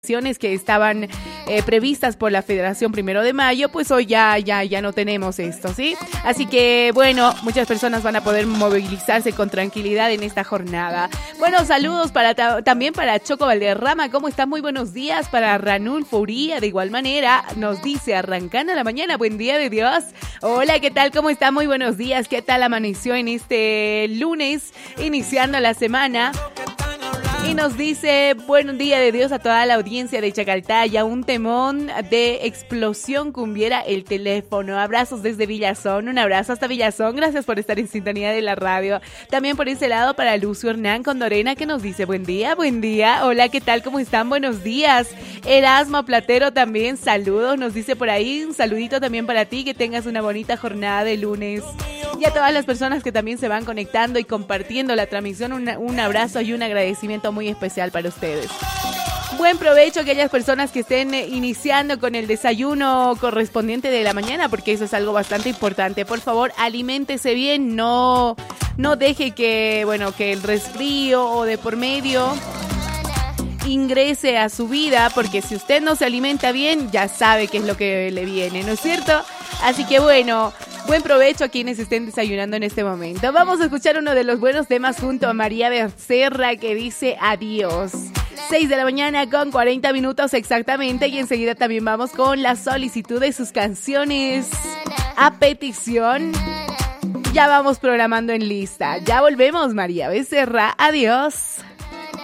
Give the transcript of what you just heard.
que estaban previstas por la Federación 1 de Mayo, pues hoy ya no tenemos esto, ¿sí? Así que, bueno, muchas personas van a poder movilizarse con tranquilidad en esta jornada. Bueno, saludos también para Choco Valderrama, ¿cómo está? Muy buenos días. Para Ranulfo Uría, de igual manera, nos dice, arrancando la mañana, buen día de Dios. Hola, ¿qué tal? ¿Cómo está? Muy buenos días. ¿Qué tal amaneció en este lunes, iniciando la semana? Y nos dice, buen día de Dios a toda la audiencia de Chacaltaya, un temón de explosión cumbiera el teléfono. Abrazos desde Villazón, un abrazo hasta Villazón, gracias por estar en sintonía de la radio. También por ese lado para Lucio Hernán Condorena, que nos dice, buen día, hola, ¿qué tal? ¿Cómo están? Buenos días. Erasmo Platero también, saludos, nos dice por ahí, un saludito también para ti, que tengas una bonita jornada de lunes. Y a todas las personas que también se van conectando y compartiendo la transmisión, un abrazo y un agradecimiento muy especial para ustedes. Buen provecho a aquellas personas que estén iniciando con el desayuno correspondiente de la mañana, porque eso es algo bastante importante. Por favor, aliméntese bien, no deje que el resfrío o de por medio ingrese a su vida, porque si usted no se alimenta bien, ya sabe qué es lo que le viene, ¿no es cierto? Así que bueno, buen provecho a quienes estén desayunando en este momento. Vamos a escuchar uno de los buenos temas junto a María Becerra, que dice adiós. 6 de la mañana con 40 minutos exactamente, y enseguida también vamos con la solicitud de sus canciones a petición. Ya vamos programando en lista. Ya volvemos, María Becerra. Adiós.